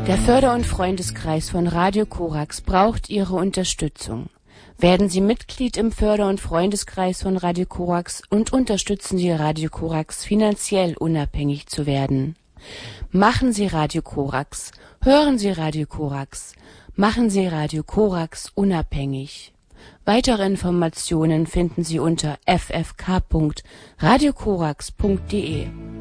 Der Förder- und Freundeskreis von Radio Korax braucht Ihre Unterstützung. Werden Sie Mitglied im Förder- und Freundeskreis von Radio Korax und unterstützen Sie Radio Korax finanziell unabhängig zu werden. Machen Sie Radio Korax, hören Sie Radio Korax, machen Sie Radio Korax unabhängig. Weitere Informationen finden Sie unter ffk.radiokorax.de.